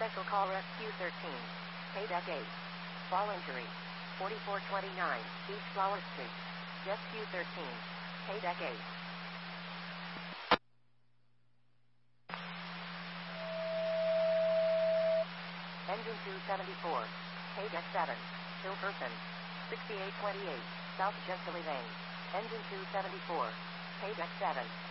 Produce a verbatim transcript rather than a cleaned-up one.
Special call Rescue thirteen. Paydeck eight. Fall injury. forty-four twenty-nine, East Flower Street. Rescue thirteen. Paydeck eight. Engine two seventy-four. Paydeck seven. Still person. sixty-eight twenty-eight, South Gentilly Lane. Engine two seventy-four. Paydeck seven.